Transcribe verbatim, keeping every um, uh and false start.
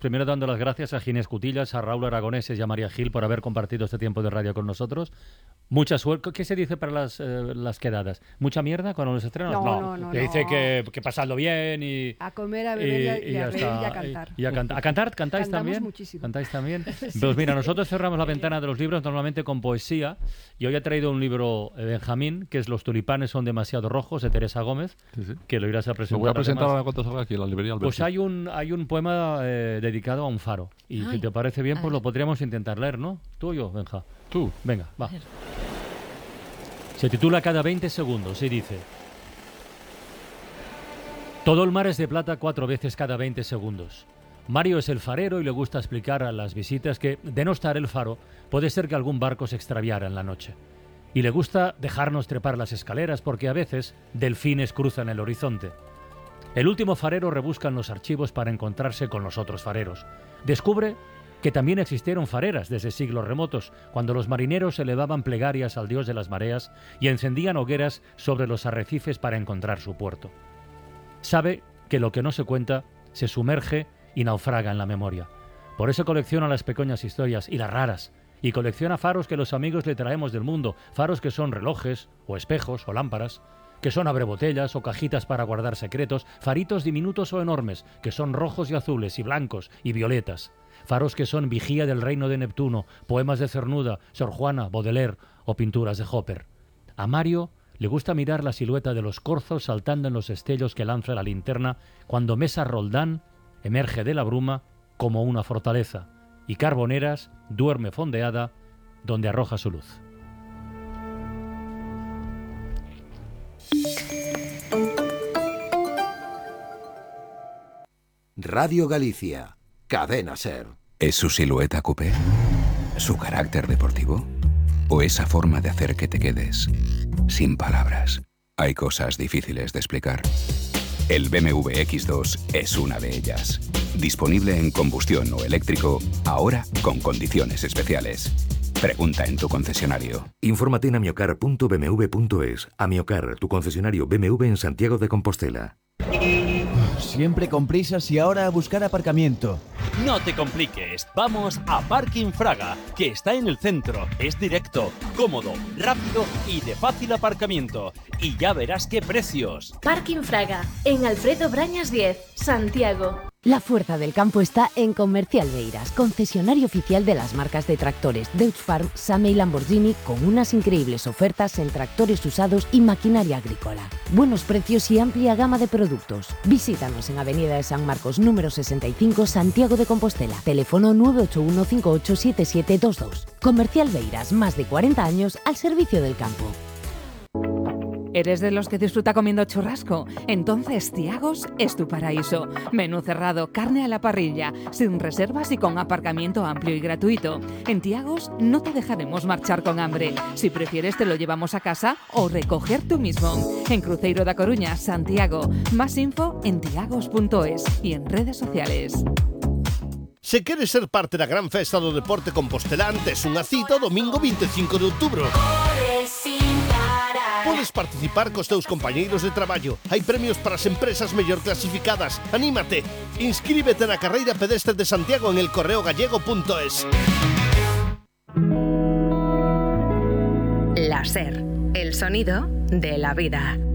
primero dando las gracias a Ginés Cutillas, a Raúl Aragoneses y a María Gil por haber compartido este tiempo de radio con nosotros. Mucha suerte. ¿Qué se dice para las, eh, las quedadas? ¿Mucha mierda cuando los estrenos? No, no, no. Se no. dice que, que pasadlo bien y... A comer, a beber y, a, y, y a reír y a cantar. Y, y a, canta, ¿A cantar? ¿Cantáis Cantamos también? Muchísimo. ¿Cantáis también? Sí. Pues mira, nosotros cerramos la ventana de los libros normalmente con poesía. Y hoy he traído un libro de Benjamín, que es Los tulipanes son demasiado rojos, de Teresa Gómez, sí, sí. que lo irás a presentar. Lo voy a presentar además. ahora cuando salga aquí en la librería Alberti. Pues hay un, hay un poema eh, dedicado a un faro. Y Ay, si te parece bien, pues lo podríamos intentar leer, ¿no? ¿Tú o yo, Benja? Tú. Venga, va. Se titula Cada veinte segundos y dice: todo el mar es de plata cuatro veces cada veinte segundos. Mario es el farero y le gusta explicar a las visitas que, de no estar el faro, puede ser que algún barco se extraviara en la noche. Y le gusta dejarnos trepar las escaleras porque a veces delfines cruzan el horizonte. El último farero rebusca en los archivos para encontrarse con los otros fareros. Descubre que también existieron fareras desde siglos remotos, cuando los marineros elevaban plegarias al dios de las mareas y encendían hogueras sobre los arrecifes para encontrar su puerto. Sabe que lo que no se cuenta se sumerge y naufraga en la memoria. Por eso colecciona las pequeñas historias y las raras, y colecciona faros que los amigos le traemos del mundo, faros que son relojes, o espejos, o lámparas, que son abrebotellas o cajitas para guardar secretos, faritos diminutos o enormes, que son rojos y azules y blancos y violetas, faros que son vigía del reino de Neptuno, poemas de Cernuda, Sor Juana, Baudelaire o pinturas de Hopper. A Mario le gusta mirar la silueta de los corzos saltando en los destellos que lanza la linterna cuando Mesa Roldán emerge de la bruma como una fortaleza y Carboneras duerme fondeada donde arroja su luz. Radio Galicia, Cadena Ser. ¿Es su silueta coupé? ¿Su carácter deportivo? ¿O esa forma de hacer que te quedes sin palabras? Hay cosas difíciles de explicar. El B M W X dos es una de ellas. Disponible en combustión o eléctrico, ahora con condiciones especiales. Pregunta en tu concesionario. Infórmate en amiocar punto b m w punto es. Amiocar, tu concesionario B M W en Santiago de Compostela. Siempre con prisas y ahora a buscar aparcamiento. No te compliques, vamos a Parking Fraga, que está en el centro. Es directo, cómodo, rápido y de fácil aparcamiento. Y ya verás qué precios. Parking Fraga, en Alfredo Brañas diez, Santiago. La fuerza del campo está en Comercial Beiras, concesionario oficial de las marcas de tractores Deutz Farm, Same y Lamborghini, con unas increíbles ofertas en tractores usados y maquinaria agrícola. Buenos precios y amplia gama de productos. Visítanos en Avenida de San Marcos número sesenta y cinco, Santiago de Compostela. Teléfono nueve ocho uno cinco ocho siete siete dos dos. Comercial Beiras, más de cuarenta años al servicio del campo. ¿Eres de los que disfruta comiendo churrasco? Entonces Tiagos es tu paraíso. Menú cerrado, carne a la parrilla, sin reservas y con aparcamiento amplio y gratuito. En Tiagos no te dejaremos marchar con hambre. Si prefieres te lo llevamos a casa o recoger tú mismo. En Cruzeiro da Coruña, Santiago. Más info en tiagos punto es y en redes sociales. Se queres ser parte da gran festa do deporte compostelán, tes unha cita o domingo veinticinco de outubro. Podes participar cos teus compañeiros de traballo. Hai premios para as empresas mellor clasificadas. Anímate. Inscríbete na carreira pedestre de Santiago en el correo gallego punto es. La Ser, el sonido de la vida.